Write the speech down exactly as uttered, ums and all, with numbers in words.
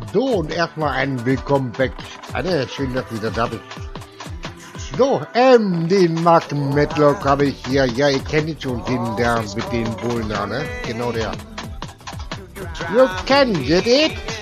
So, und erstmal ein Willkommen back. Anne, schön, dass du wieder da bist. So, ähm, den Mark Medlock habe ich hier. Ja, ihr kennt ihn schon, den der mit den Bullen da, ne? Genau der. You can get it.